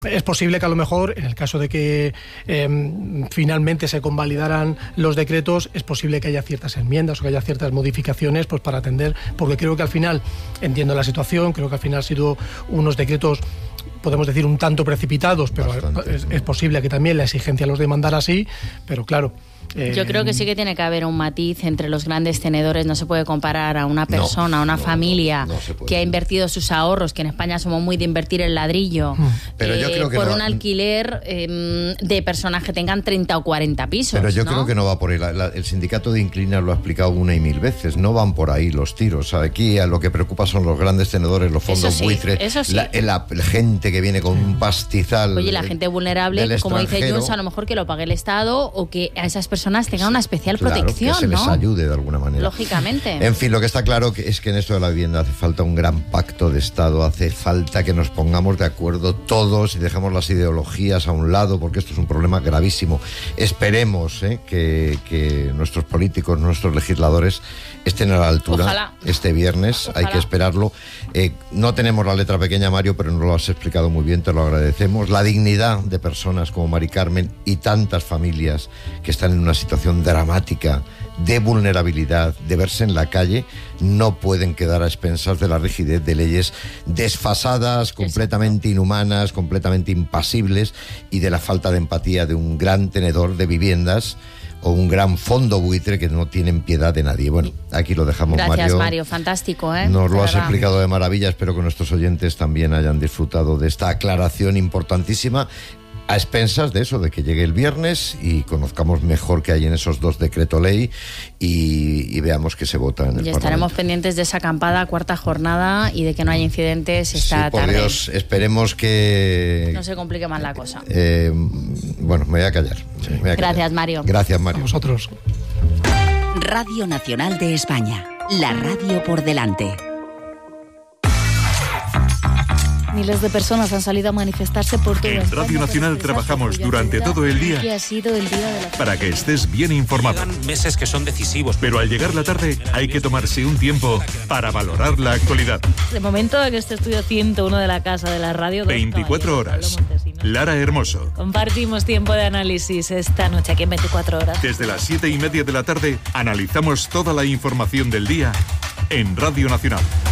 Es posible que a lo mejor, en el caso de que finalmente se convalidaran los decretos, es posible que haya ciertas enmiendas o que haya ciertas modificaciones pues para atender, porque creo que al final, entiendo la situación, creo que al final han sido unos decretos, podemos decir, un tanto precipitados, pero es posible que también la exigencia los demandara así, pero claro... Yo creo que sí que tiene que haber un matiz entre los grandes tenedores. No se puede comparar a una persona, a una familia que ha invertido sus ahorros, que en España somos muy de invertir en ladrillo, pero yo creo que por un alquiler de personas que tengan 30 o 40 pisos. Pero yo creo que no va por ahí. El sindicato de inquilinos lo ha explicado una y mil veces. No van por ahí los tiros. Aquí a lo que preocupa son los grandes tenedores, los fondos buitres, la gente que viene con un pastizal. Oye, la gente vulnerable, como dice Junts, a lo mejor que lo pague el Estado o que a esas personas tengan una especial protección, que se les ayude de alguna manera. Lógicamente. En fin, lo que está claro es que en esto de la vivienda hace falta un gran pacto de Estado, hace falta que nos pongamos de acuerdo todos y dejemos las ideologías a un lado, porque esto es un problema gravísimo. Esperemos que nuestros políticos, nuestros legisladores estén a la altura. Ojalá. Este viernes. Ojalá. Hay que esperarlo. No tenemos la letra pequeña, Mario, pero nos lo has explicado muy bien, te lo agradecemos. La dignidad de personas como Mari Carmen y tantas familias que están en una situación dramática de vulnerabilidad, de verse en la calle, no pueden quedar a expensas de la rigidez de leyes desfasadas, completamente inhumanas, completamente impasibles, y de la falta de empatía de un gran tenedor de viviendas o un gran fondo buitre que no tienen piedad de nadie. Bueno, aquí lo dejamos, Mario. Gracias, Mario. Fantástico, ¿eh? Nos lo has explicado de maravilla. Espero que nuestros oyentes también hayan disfrutado de esta aclaración importantísima, a expensas de eso, de que llegue el viernes y conozcamos mejor qué hay en esos 2 decretos ley y veamos que se vota en el Parlamento. Estaremos pendientes de esa acampada, cuarta jornada, y de que no haya incidentes esta tarde. Por Dios, esperemos que... no se complique más la cosa. Bueno, me voy a callar. Gracias, Mario. Gracias, Mario. A vosotros. Radio Nacional de España. La radio por delante. Miles de personas han salido a manifestarse por toda España. En Radio Nacional trabajamos durante todo el día que ha sido el día de la... para que estés bien informado. Llegan meses que son decisivos. Pero al llegar la tarde hay que tomarse un tiempo para valorar la actualidad. De momento, en este estudio 101 de la Casa de la Radio... 24 horas. Lara Hermoso. Compartimos tiempo de análisis esta noche aquí en 24 horas. Desde las 7:30 de la tarde analizamos toda la información del día en Radio Nacional.